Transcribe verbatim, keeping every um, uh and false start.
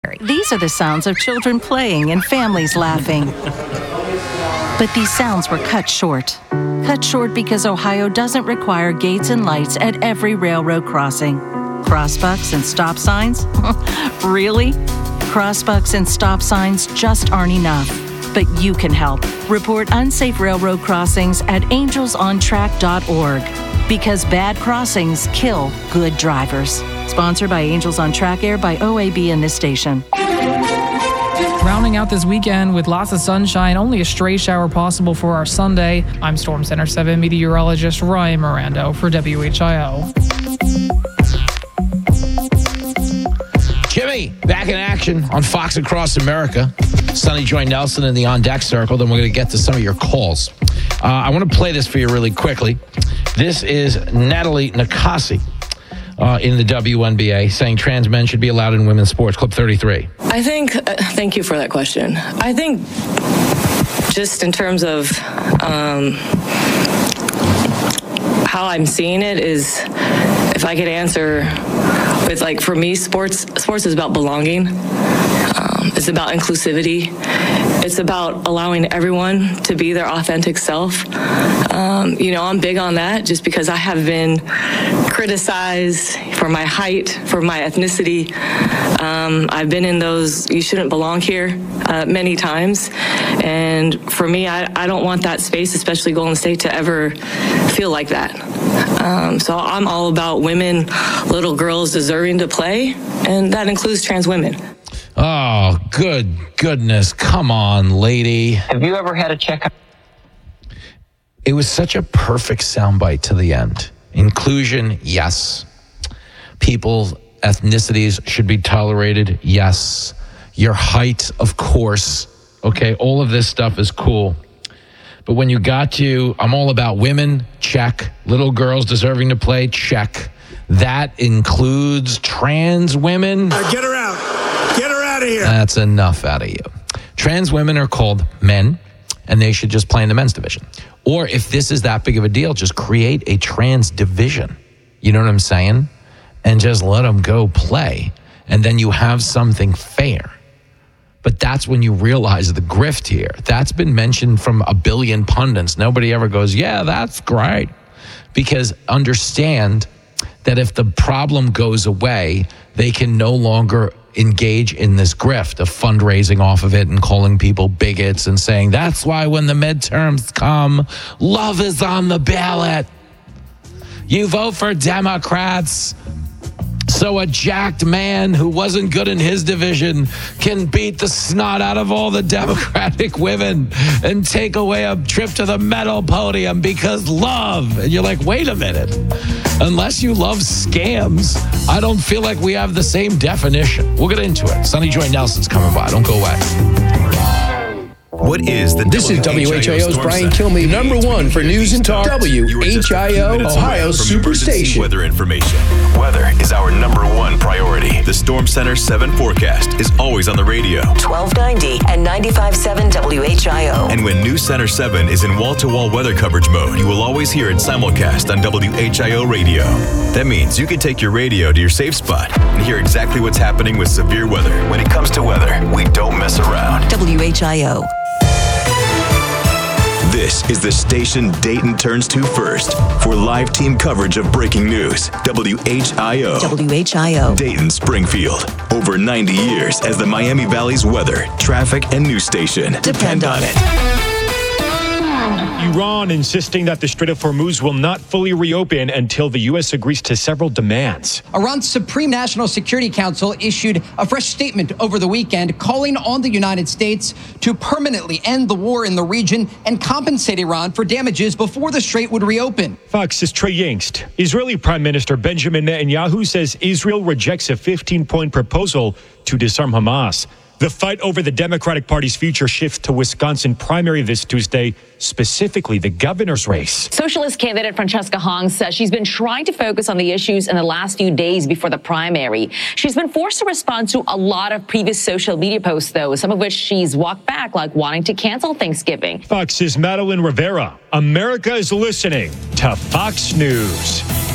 These are the sounds of children playing and families laughing. But these sounds were cut short. Cut short because Ohio doesn't require gates and lights at every railroad crossing. Crossbucks and stop signs? Really? Crossbucks and stop signs just aren't enough. But you can help. Report unsafe railroad crossings at angels on track dot org. Because bad crossings kill good drivers. Sponsored by Angels on Track, aired by O A B and this station. Rounding out this weekend with lots of sunshine, only a stray shower possible for our Sunday. I'm Storm Center seven meteorologist Ryan Mirando for W H I O. Jimmy, back in action on Fox Across America. Sonny Joy Nelson in the On Deck Circle. Then we're going to get to some of your calls. Uh, I want to play this for you really quickly. This is Natalie Nakasi uh, in the W N B A saying trans men should be allowed in women's sports. Clip thirty-three. I think, uh, thank you for that question. I think just in terms of um, how I'm seeing it is, if I could answer with, like, for me, sports sports is about belonging. Um, it's about inclusivity. It's about allowing everyone to be their authentic self. Um, you know, I'm big on that just because I have been criticized for my height, for my ethnicity. Um, I've been in those you shouldn't belong here uh, many times. And for me, I, I don't want that space, especially Golden State, to ever feel like that. Um, so I'm all about women, little girls deserving to play, and that includes trans women. Oh, good goodness. Come on, lady. Have you ever had a check? It was such a perfect soundbite to the end. Inclusion, yes. People's ethnicities should be tolerated, yes. Your height, of course. Okay, all of this stuff is cool. But when you got to, I'm all about women, check. Little girls deserving to play, check. That includes trans women. Uh, get her out. Get her out of here. That's enough out of you. Trans women are called men, and they should just play in the men's division. Or if this is that big of a deal, just create a trans division. You know what I'm saying? And just let them go play. And then you have something fair. But that's when you realize the grift here. That's been mentioned from a billion pundits. Nobody ever goes, yeah, that's great. Because understand that if the problem goes away, they can no longer engage in this grift of fundraising off of it and calling people bigots and saying, that's why when the midterms come, love is on the ballot. You vote for Democrats so a jacked man who wasn't good in his division can beat the snot out of all the Democratic women and take away a trip to the medal podium because love. And you're like, wait a minute. Unless you love scams, I don't feel like we have the same definition. We'll get into it. Sonny Joy Nelson's coming by. Don't go away. What is the This is W H I O's Brian Kilmeade, number one for news and talk. W H I O, Ohio Superstation. Weather information. Weather is our number one priority. The Storm Center seven forecast is always on the radio. twelve ninety and ninety-five point seven W H I O. And when News Center seven is in wall-to-wall weather coverage mode, you will always hear it simulcast on W H I O radio. That means you can take your radio to your safe spot and hear exactly what's happening with severe weather. When it comes to weather, we don't mess around. W H I O. This is the station Dayton turns to first for live team coverage of breaking news. W H I O. W H I O. Dayton, Springfield. Over ninety years as the Miami Valley's weather, traffic, and news station. Depend on it. Iran insisting that the Strait of Hormuz will not fully reopen until the U S agrees to several demands. Iran's Supreme National Security Council issued a fresh statement over the weekend calling on the United States to permanently end the war in the region and compensate Iran for damages before the strait would reopen. Fox's Trey Yingst. Israeli Prime Minister Benjamin Netanyahu says Israel rejects a fifteen-point proposal to disarm Hamas. The fight over the Democratic Party's future shifts to Wisconsin primary this Tuesday, specifically the governor's race. Socialist candidate Francesca Hong says she's been trying to focus on the issues in the last few days before the primary. She's been forced to respond to a lot of previous social media posts, though, some of which she's walked back, like wanting to cancel Thanksgiving. Fox's Madeline Rivera. America is listening to Fox News.